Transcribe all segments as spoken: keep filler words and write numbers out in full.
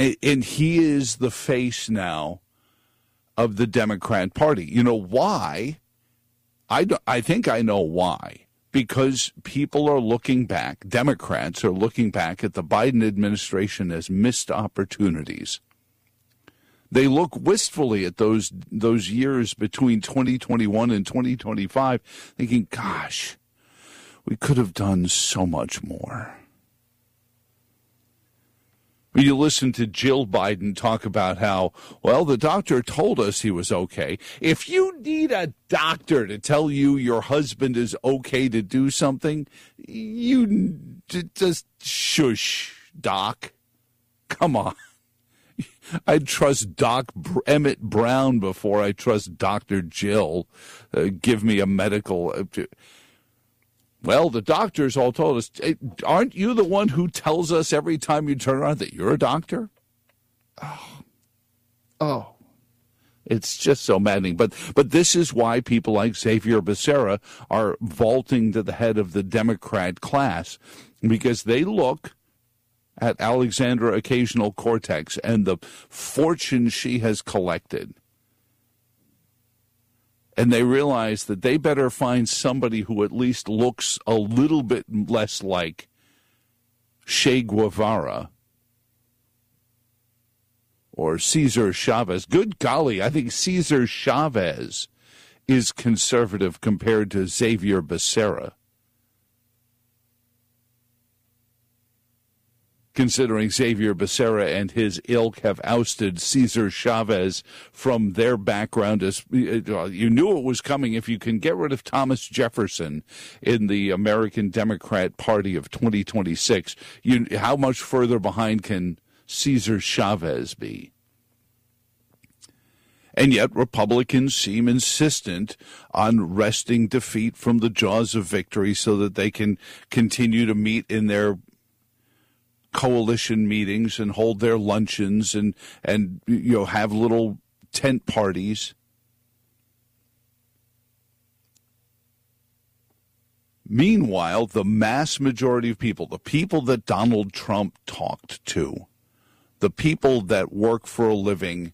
And, and he is the face now of the Democrat Party. You know why? I, do, I think I know why. Because people are looking back, Democrats are looking back at the Biden administration as missed opportunities. They look wistfully at those those years between twenty twenty-one and twenty twenty-five, thinking, gosh, we could have done so much more. When you listen to Jill Biden talk about how, well, the doctor told us he was okay. If you need a doctor to tell you your husband is okay to do something, you just shush, Doc. Come on. I'd trust Doc Emmett Brown before I trust Doctor Jill. Uh, give me a medical... Uh, Well, the doctors all told us, hey, aren't you the one who tells us every time you turn around that you're a doctor? Oh, oh, it's just so maddening. But but this is why people like Xavier Becerra are vaulting to the head of the Democrat class, because they look at Alexandra Ocasio-Cortez and the fortune she has collected. And they realize that they better find somebody who at least looks a little bit less like Che Guevara or Cesar Chavez. Good golly, I think Cesar Chavez is conservative compared to Xavier Becerra. Considering Xavier Becerra and his ilk have ousted Cesar Chavez from their background. As you knew it was coming. If you can get rid of Thomas Jefferson in the American Democrat Party of twenty twenty-six, you, how much further behind can Cesar Chavez be? And yet Republicans seem insistent on wresting defeat from the jaws of victory so that they can continue to meet in their coalition meetings and hold their luncheons and, and you know, have little tent parties. Meanwhile, the mass majority of people, the people that Donald Trump talked to, the people that work for a living,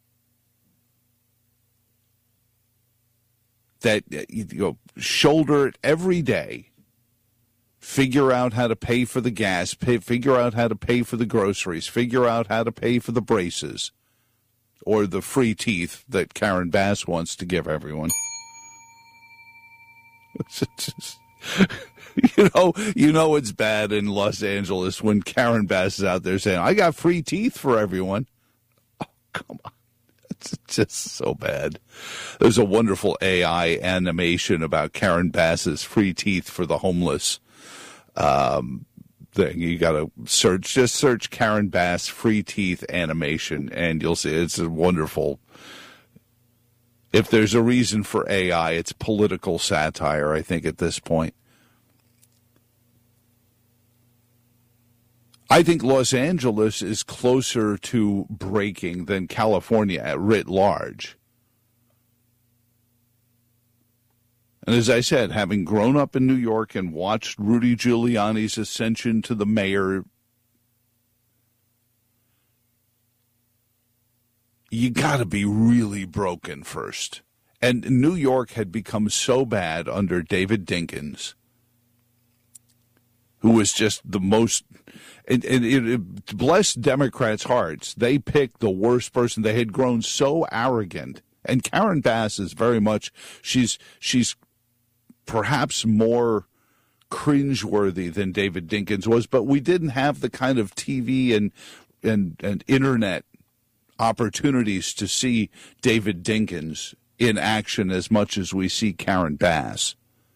that you know, shoulder it every day, figure out how to pay for the gas, pay, figure out how to pay for the groceries, figure out how to pay for the braces or the free teeth that Karen Bass wants to give everyone. you know, you know it's bad in Los Angeles when Karen Bass is out there saying, I got free teeth for everyone. Oh, come on. It's just so bad. There's a wonderful A I animation about Karen Bass's free teeth for the homeless. Um, thing. You got to search, just search Karen Bass free teeth animation, and you'll see it's a wonderful. If there's a reason for A I, it's political satire, I think, at this point. I think Los Angeles is closer to breaking than California at writ large. And as I said, having grown up in New York and watched Rudy Giuliani's ascension to the mayor, you got to be really broken first. And New York had become so bad under David Dinkins, who was just the most, and, and it, it blessed Democrats' hearts. They picked the worst person. They had grown so arrogant. And Karen Bass is very much, she's she's perhaps more cringeworthy than David Dinkins was, but we didn't have the kind of T V and and, and internet opportunities to see David Dinkins in action as much as we see Karen Bass.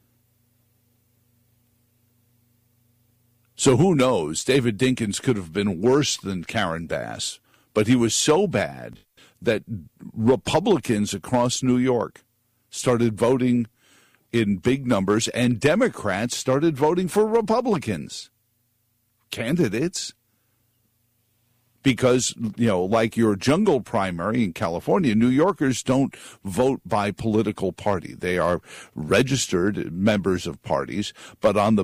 So who knows? David Dinkins could have been worse than Karen Bass, but he was so bad that Republicans across New York started voting in big numbers, and Democrats started voting for Republicans candidates. Because, you know, like your jungle primary in California, New Yorkers don't vote by political party. They are registered members of parties, but on the